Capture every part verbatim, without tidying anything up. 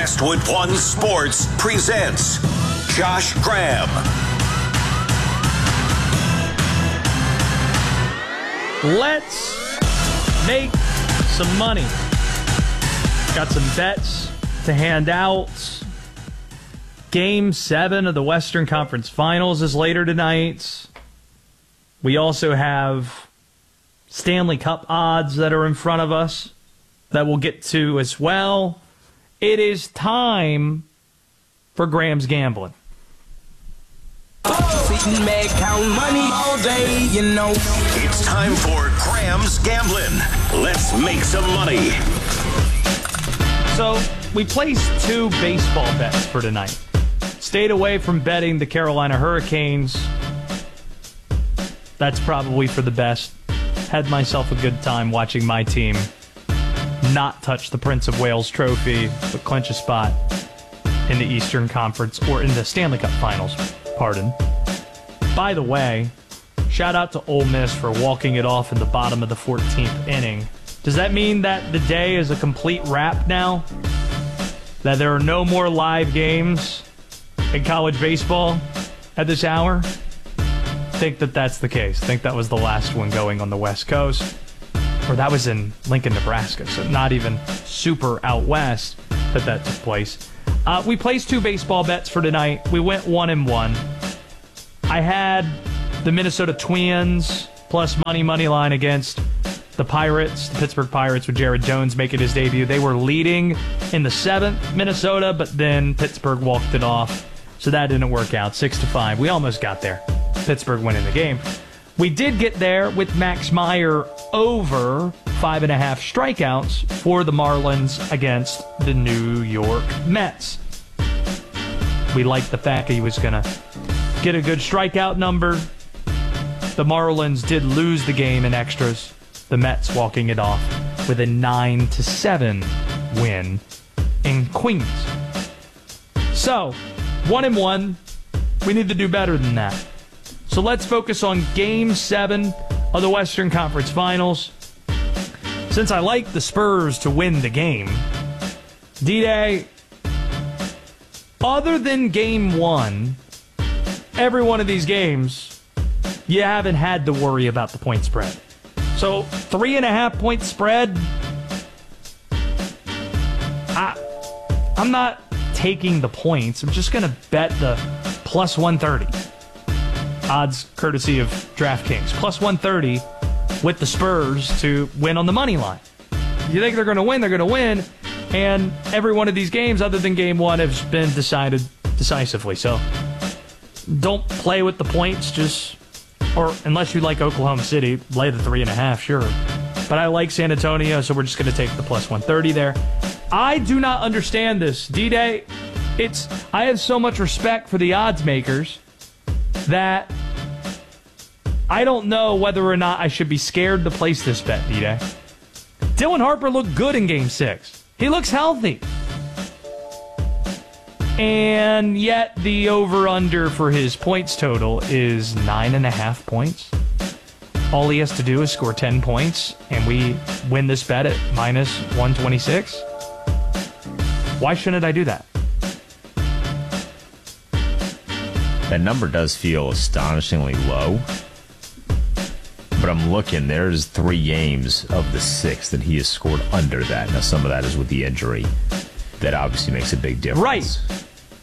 Westwood One Sports presents Josh Graham. Let's make some money. Got some bets to hand out. Game seven of the Western Conference Finals is later tonight. We also have Stanley Cup odds that are in front of us that we'll get to as well. It is time for Graham's Gambling. Sitting back, count money all day, you know. It's time for Graham's Gambling. Let's make some money. So, we placed two baseball bets for tonight. Stayed away from betting the Carolina Hurricanes. That's probably for the best. Had myself a good time watching my team not touch the Prince of Wales trophy, but clinch a spot in the Eastern Conference, or in the Stanley Cup Finals, pardon. By the way, shout out to Ole Miss for walking it off in the bottom of the fourteenth inning. Does that mean that the day is a complete wrap now? That there are no more live games in college baseball at this hour? Think that that's the case. Think that was the last one going on the West Coast. Or that was in Lincoln, Nebraska, so not even super out west that that took place. Uh, we placed two baseball bets for tonight. We went one and one. I had the Minnesota Twins plus money, money line against the Pirates, the Pittsburgh Pirates, with Jared Jones making his debut. They were leading in the seventh, Minnesota, but then Pittsburgh walked it off, so that didn't work out. Six to five. We almost got there. Pittsburgh winning the game. We did get there with Max Meyer over five and a half strikeouts for the Marlins against the New York Mets. We liked the fact that he was going to get a good strikeout number. The Marlins did lose the game in extras. The Mets walking it off with a nine to seven win in Queens. So, one and one. We need to do better than that. So let's focus on Game seven of the Western Conference Finals. Since I like the Spurs to win the game, D-Day, other than Game one, every one of these games, you haven't had to worry about the point spread. So, three and a half point spread, I, I'm not taking the points. I'm just going to bet the plus one thirty. Odds courtesy of DraftKings. Plus one thirty with the Spurs to win on the money line. You think they're going to win, they're going to win. And every one of these games, other than game one, has been decided decisively. So don't play with the points. Just, or unless you like Oklahoma City, lay the three and a half, sure. But I like San Antonio, so we're just going to take the plus one thirty there. I do not understand this. D-Day, it's, I have so much respect for the odds makers that I don't know whether or not I should be scared to place this bet, D-Day. Dylan Harper looked good in Game six. He looks healthy. And yet the over-under for his points total is nine and a half points. All he has to do is score ten points, and we win this bet at minus one twenty-six. Why shouldn't I do that? That number does feel astonishingly low. But I'm looking, there's three games of the six that he has scored under that. Now, some of that is with the injury. That obviously makes a big difference. Right.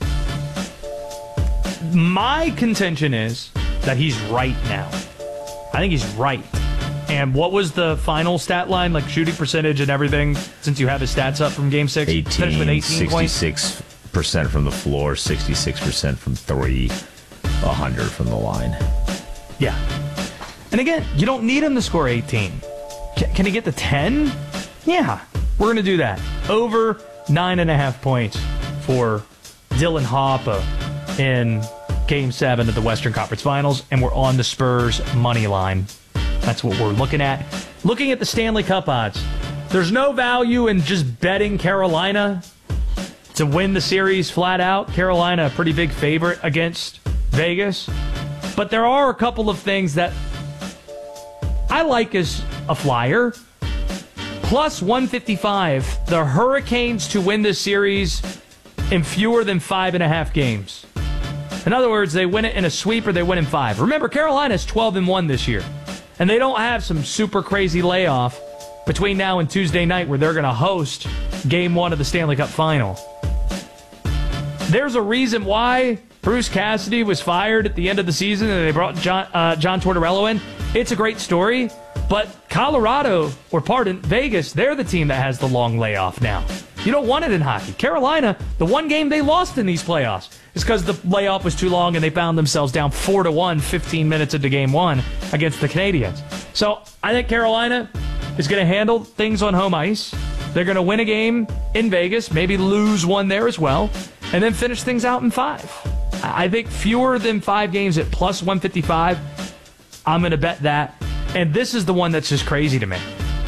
My contention is that he's right now. I think he's right. And what was the final stat line, like shooting percentage and everything, since you have his stats up from Game six? eighteen, with eighteen sixty-six percent from the floor, sixty-six percent from three, one hundred from the line. Yeah. And again, you don't need him to score eighteen. Can, can he get to ten? Yeah, we're going to do that. Over nine and a half points for Dylan Harper in Game seven of the Western Conference Finals, and we're on the Spurs money line. That's what we're looking at. Looking at the Stanley Cup odds, there's no value in just betting Carolina to win the series flat out. Carolina, a pretty big favorite against Vegas. But there are a couple of things that I like as a flyer. Plus one fifty-five, the Hurricanes to win this series in fewer than five and a half games. In other words, they win it in a sweep or they win in five. Remember, Carolina's twelve and one this year, and they don't have some super crazy layoff between now and Tuesday night where they're going to host game one of the Stanley Cup Final. There's a reason why Bruce Cassidy was fired at the end of the season and they brought John, uh, John Tortorella in. It's a great story, but Colorado, or pardon, Vegas, they're the team that has the long layoff now. You don't want it in hockey. Carolina, the one game they lost in these playoffs is because the layoff was too long and they found themselves down four to one fifteen minutes into game one against the Canadiens. So I think Carolina is going to handle things on home ice. They're going to win a game in Vegas, maybe lose one there as well, and then finish things out in five. I think fewer than five games at plus one fifty-five, I'm going to bet that. And this is the one that's just crazy to me.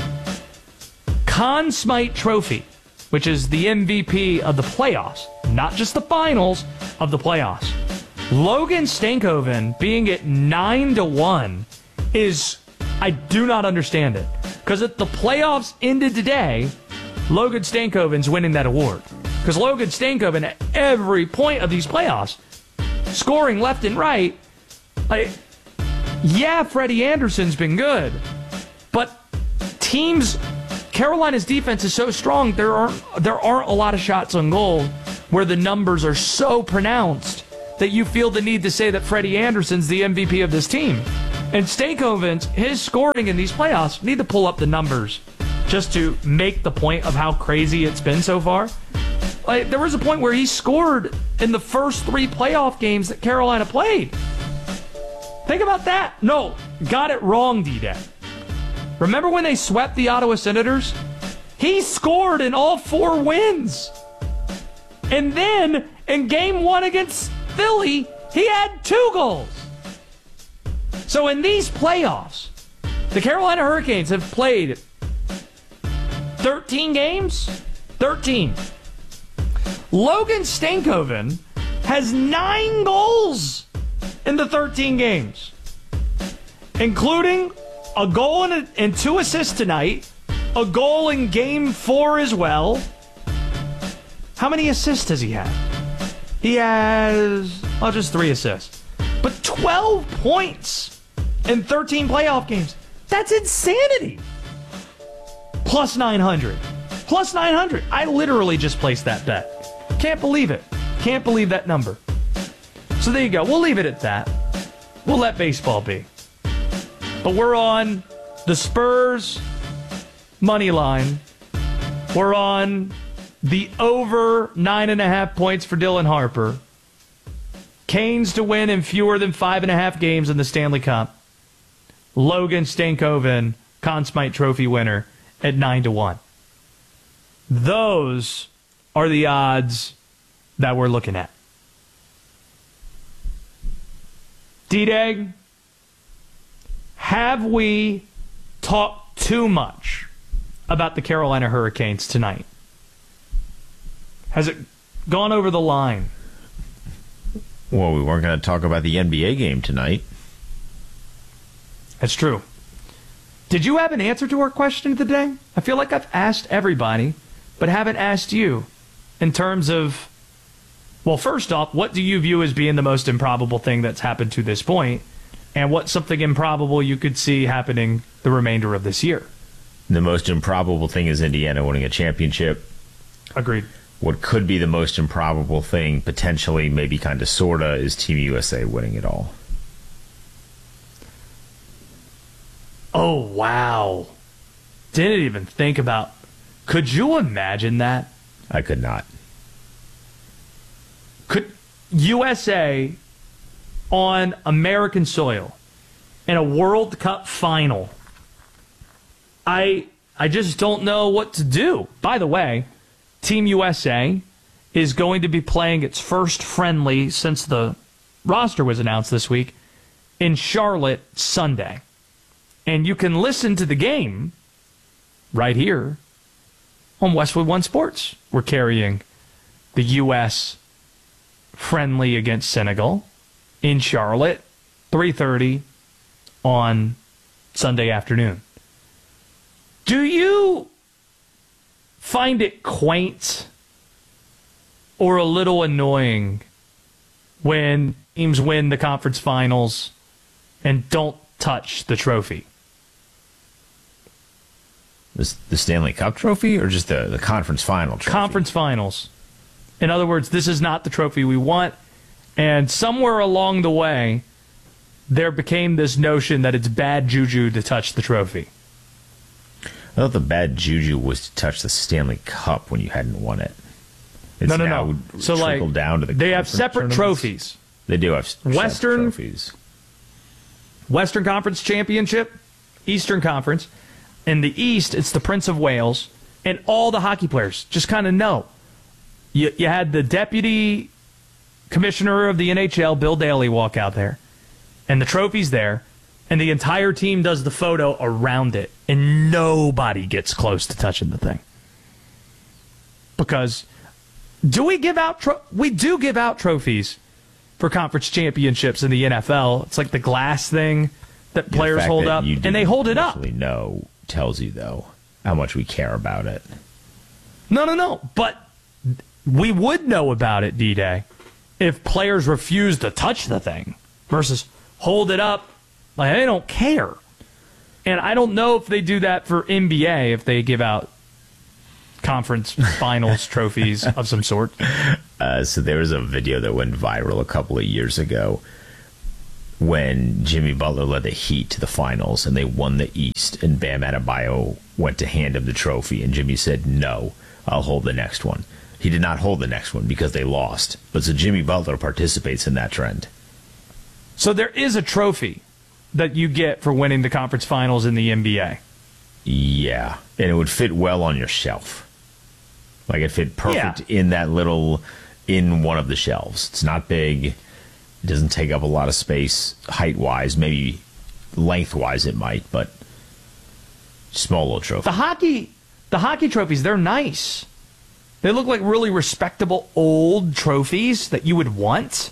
Conn Smythe Trophy, which is the M V P of the playoffs, not just the finals, of the playoffs. Logan Stankoven being at nine to one is, I do not understand it. Because if the playoffs ended today, Logan Stankoven's winning that award. Because Logan Stankoven at every point of these playoffs, scoring left and right, like, yeah, Freddie Anderson's been good, but teams, Carolina's defense is so strong, there aren't, there aren't a lot of shots on goal where the numbers are so pronounced that you feel the need to say that Freddie Anderson's the M V P of this team. And Stankoven's, his scoring in these playoffs, need to pull up the numbers just to make the point of how crazy it's been so far. Like, there was a point where he scored in the first three playoff games that Carolina played. Think about that. No, got it wrong, D-Day. Remember when they swept the Ottawa Senators? He scored in all four wins. And then, in game one against Philly, he had two goals. So in these playoffs, the Carolina Hurricanes have played thirteen games? thirteen. Logan Stankoven has nine goals in the thirteen games, including a goal and, and two assists tonight, a goal in game four as well. How many assists does he have? He has, oh, just three assists. But twelve points in thirteen playoff games. That's insanity. Plus nine hundred. Plus nine hundred. I literally just placed that bet. Can't believe it. Can't believe that number. So there you go. We'll leave it at that. We'll let baseball be. But we're on the Spurs money line. We're on the over nine and a half points for Dylan Harper. Canes to win in fewer than five and a half games in the Stanley Cup. Logan Stankoven, Conn Smythe Trophy winner, at nine to one. Those are the odds that we're looking at. D-Dag, have we talked too much about the Carolina Hurricanes tonight? Has it gone over the line? Well, we weren't going to talk about the N B A game tonight. That's true. Did you have an answer to our question of the day? I feel like I've asked everybody, but haven't asked you in terms of, well, first off, what do you view as being the most improbable thing that's happened to this point, and what's something improbable you could see happening the remainder of this year? The most improbable thing is Indiana winning a championship. Agreed. What could be the most improbable thing, potentially, maybe kind of sorta, is Team U S A winning it all. Oh, wow. Didn't even think about... Could you imagine that? I could not. Could U S A on American soil in a World Cup final? I I just don't know what to do. By the way, Team U S A is going to be playing its first friendly since the roster was announced this week in Charlotte Sunday. And you can listen to the game right here on Westwood One Sports. We're carrying the U S friendly against Senegal in Charlotte, three thirty on Sunday afternoon. Do you find it quaint or a little annoying when teams win the conference finals and don't touch the trophy? The, the Stanley Cup trophy or just the, the conference final trophy? Conference finals. In other words, this is not the trophy we want. And somewhere along the way, there became this notion that it's bad juju to touch the trophy. I thought the bad juju was to touch the Stanley Cup when you hadn't won it. It's no, no, now no. So, like, down to the they have conference separate tournaments. trophies. They do have separate Western trophies. Western Conference Championship, Eastern Conference. In the East, it's the Prince of Wales. And all the hockey players just kind of know. You, you had the deputy commissioner of the N H L, Bill Daly, walk out there. And the trophy's there. And the entire team does the photo around it. And nobody gets close to touching the thing. Because do we give out... Tro- we do give out trophies for conference championships in the N F L. It's like the glass thing that The players fact hold that up. you And they hold it didn't up. actually know tells you, though, how much we care about it. No, no, no. But we would know about it, D-Day, if players refuse to touch the thing versus hold it up like they don't care. And I don't know if they do that for N B A, if they give out conference finals trophies of some sort. Uh, so there was a video that went viral a couple of years ago when Jimmy Butler led the Heat to the finals and they won the East, and Bam Adebayo went to hand him the trophy, and Jimmy said, "No, I'll hold the next one." He did not hold the next one because they lost. But so Jimmy Butler participates in that trend. So there is a trophy that you get for winning the conference finals in the N B A. Yeah, and it would fit well on your shelf. Like it fit perfect Yeah. in that little, in one of the shelves. It's not big. It doesn't take up a lot of space height-wise. Maybe length-wise it might, but small little trophy. The hockey, the hockey trophies, they're nice. They look like really respectable old trophies that you would want.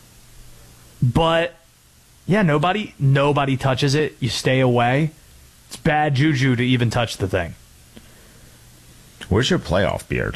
But yeah, nobody nobody touches it. You stay away. It's bad juju to even touch the thing. Where's your playoff beard?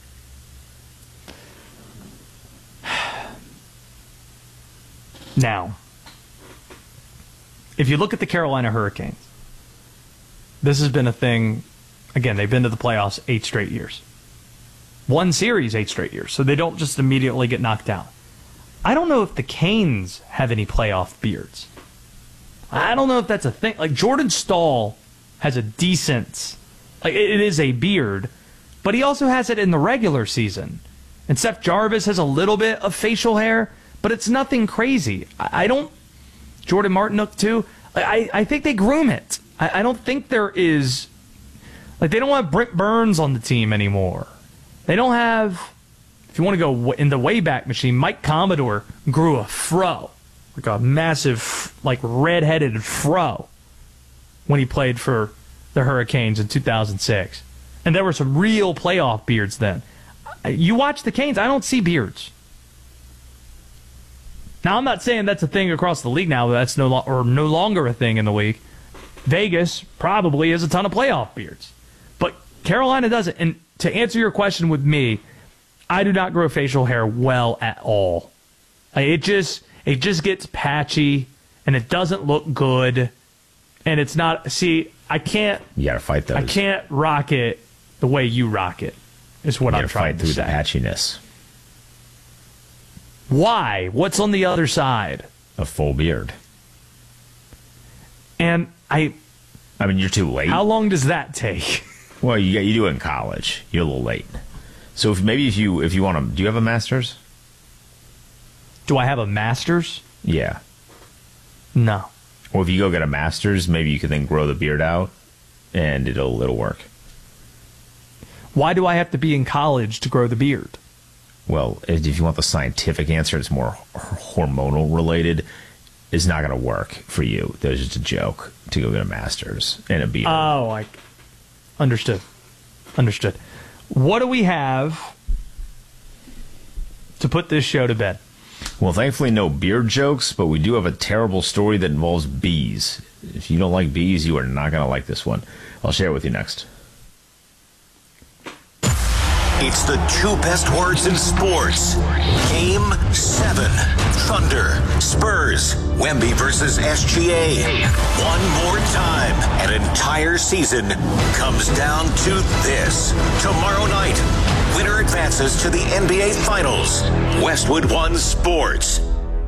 Now, if you look at the Carolina Hurricanes, this has been a thing. Again, they've been to the playoffs eight straight years. One series eight straight years, so they don't just immediately get knocked out. I don't know if the Canes have any playoff beards. I don't know if that's a thing. Like, Jordan Stahl has a decent, like, it is a beard, but he also has it in the regular season. And Seth Jarvis has a little bit of facial hair, but it's nothing crazy. I, I don't, Jordan Martinook too, I, I think they groom it. I, I don't think there is, like, they don't have Brent Burns on the team anymore. They don't have, if you want to go in the Wayback Machine, Mike Commodore grew a fro, like a massive, like, red-headed fro when he played for the Hurricanes in two thousand six. And there were some real playoff beards then. You watch the Canes, I don't see beards. Now, I'm not saying that's a thing across the league now, but that's no, lo- or no longer a thing in the league. Vegas probably has a ton of playoff beards. But Carolina doesn't. And to answer your question with me, I do not grow facial hair well at all. Like, It just it just gets patchy, and it doesn't look good. And it's not, see, I can't, You got to fight those. I can't rock it the way you rock it, is what You I'm got to trying fight to through say. the patchiness. Why? What's on the other side? A full beard. And I, I mean, you're too late. how long does that take? Well, you you do it in college. You're a little late. So if, maybe if you if you want to, do you have a master's? Do I have a master's? Yeah. No. Well, if you go get a master's, maybe you can then grow the beard out, and it'll it'll work. Why do I have to be in college to grow the beard? Well, if if you want the scientific answer, it's more hormonal related. It's not going to work for you. There's just a joke to go get a master's and a beard. Oh, I understood. Understood. What do we have to put this show to bed? Well, thankfully, no beard jokes, but we do have a terrible story that involves bees. If you don't like bees, you are not going to like this one. I'll share it with you next. It's the two best words in sports. Game seven. Thunder, Spurs, Wemby versus S G A. One more time. An entire season comes down to this. Tomorrow night, winner advances to the N B A Finals. Westwood One Sports.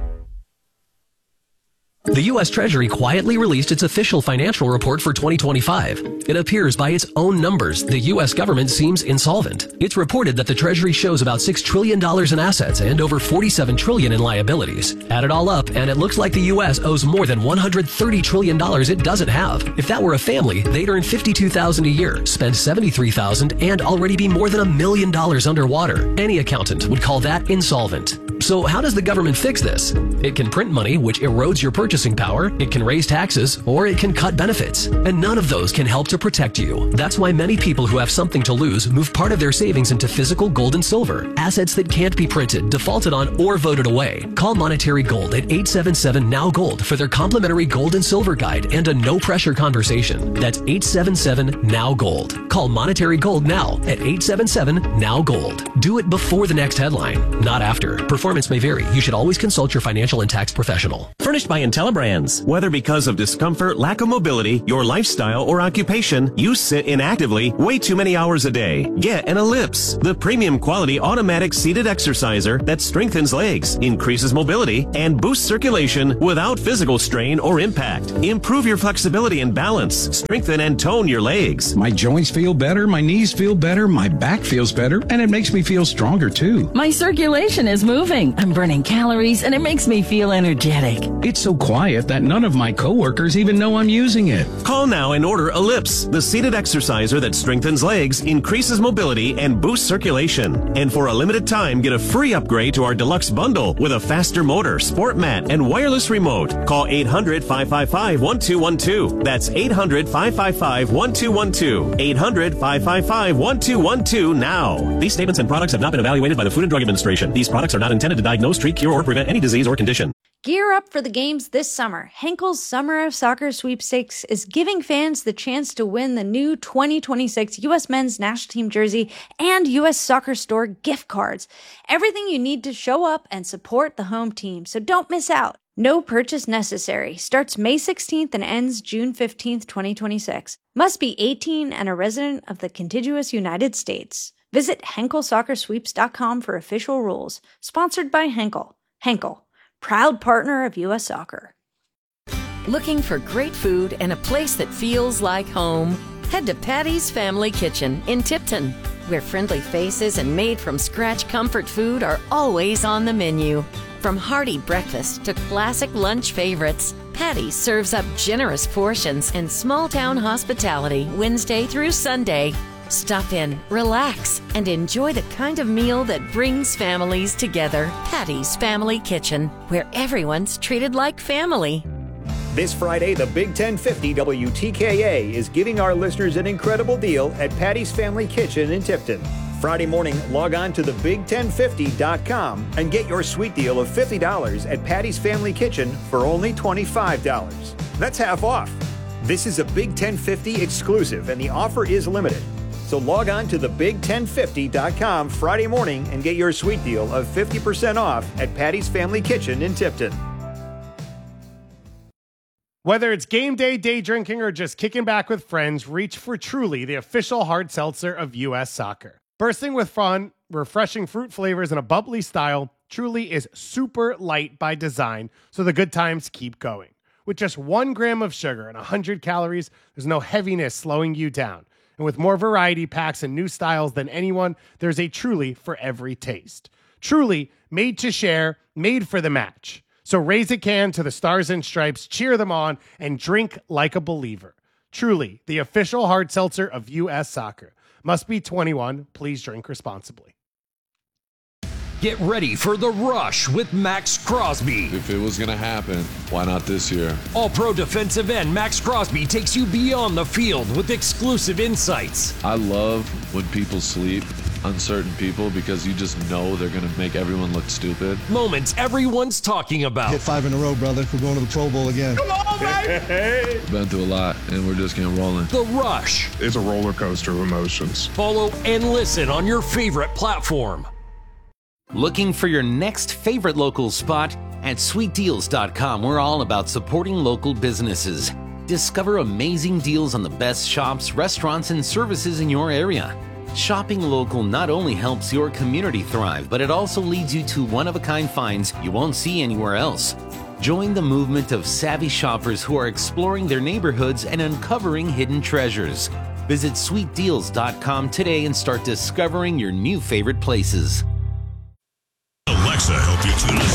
The U S Treasury quietly released its official financial report for twenty twenty-five. It appears by its own numbers, the U S government seems insolvent. It's reported that the Treasury shows about six trillion dollars in assets and over forty-seven trillion dollars in liabilities. Add it all up, and it looks like the U S owes more than one hundred thirty trillion dollars it doesn't have. If that were a family, they'd earn fifty-two thousand dollars a year, spend seventy-three thousand dollars, and already be more than a million dollars underwater. Any accountant would call that insolvent. So how does the government fix this? It can print money, which erodes your purchasing power, it can raise taxes, or it can cut benefits. And none of those can help to protect you. That's why many people who have something to lose move part of their savings into physical gold and silver, assets that can't be printed, defaulted on, or voted away. Call Monetary Gold at eight seven seven N O W Gold for their complimentary gold and silver guide and a no-pressure conversation. That's eight seven seven N O W Gold. Call Monetary Gold now at eight seven seven N O W Gold. Do it before the next headline, not after. Performance may vary. You should always consult your financial and tax professional. Furnished by IntelliBrands. Whether because of discomfort, lack of mobility, your lifestyle, or occupation, you sit inactively way too many hours a day. Get an Ellipse, the premium quality automatic seated exerciser that strengthens legs, increases mobility, and boosts circulation without physical strain or impact. Improve your flexibility and balance. Strengthen and tone your legs. My joints feel better, my knees feel better, my back feels better, and it makes me feel stronger too. My circulation is moving. I'm burning calories, and it makes me feel energetic. It's so quiet that none of my coworkers even know I'm using it. Call now and order Ellipse, the seated exerciser that strengthens legs, increases mobility, and boosts circulation. And for a limited time, get a free upgrade to our deluxe bundle with a faster motor, sport mat, and wireless remote. Call eight hundred, five five five, one two one two. That's eight hundred, five five five, one two one two. eight hundred, five five five, one two one two now. These statements and products have not been evaluated by the Food and Drug Administration. These products are not intended to diagnose, treat, cure, or prevent any disease or condition. Gear up for the games this summer. Henkel's Summer of Soccer Sweepstakes is giving fans the chance to win the new twenty twenty-six U S Men's National Team jersey and U S Soccer Store gift cards. Everything you need to show up and support the home team, so don't miss out. No purchase necessary. Starts May sixteenth and ends June fifteenth, twenty twenty-six. Must be eighteen and a resident of the contiguous United States. Visit Henkel Soccer Sweeps dot com for official rules. Sponsored by Henkel. Henkel, proud partner of U S Soccer. Looking for great food and a place that feels like home? Head to Patty's Family Kitchen in Tipton, where friendly faces and made-from-scratch comfort food are always on the menu. From hearty breakfast to classic lunch favorites, Patty's serves up generous portions and small-town hospitality Wednesday through Sunday. Stop in, relax, and enjoy the kind of meal that brings families together. Patty's Family Kitchen, where everyone's treated like family. This Friday, the Big ten fifty W T K A is giving our listeners an incredible deal at Patty's Family Kitchen in Tipton. Friday morning, log on to the big ten fifty dot com and get your sweet deal of fifty dollars at Patty's Family Kitchen for only twenty-five dollars. That's half off. This is a Big ten fifty exclusive, and the offer is limited. So log on to the big ten fifty dot com Friday morning and get your sweet deal of fifty percent off at Patty's Family Kitchen in Tipton. Whether it's game day, day drinking, or just kicking back with friends, reach for Truly, the official hard seltzer of U S Soccer. Bursting with fun, refreshing fruit flavors, and a bubbly style, Truly is super light by design, so the good times keep going. With just one gram of sugar and one hundred calories, there's no heaviness slowing you down. And with more variety packs and new styles than anyone, there's a Truly for every taste. Truly, made to share, made for the match. So raise a can to the Stars and Stripes, cheer them on, and drink like a believer. Truly, the official hard seltzer of U S Soccer. Must be twenty-one. Please drink responsibly. Get ready for the rush with Max Crosby. If it was going to happen, why not this year? All-pro defensive end Max Crosby takes you beyond the field with exclusive insights. I love when people sleep on certain people because you just know they're going to make everyone look stupid. Moments everyone's talking about. Hit five in a row, brother. We're going to the Pro Bowl again. Come on, baby! Been through a lot, and we're just getting rolling. The Rush. It's a roller coaster of emotions. Follow and listen on your favorite platform. Looking for your next favorite local spot? At sweet deals dot com, we're all about supporting local businesses. Discover amazing deals on the best shops, restaurants, and services in your area. Shopping local not only helps your community thrive, but it also leads you to one-of-a-kind finds you won't see anywhere else. Join the movement of savvy shoppers who are exploring their neighborhoods and uncovering hidden treasures. Visit sweet deals dot com today and start discovering your new favorite places. Alexa help you tune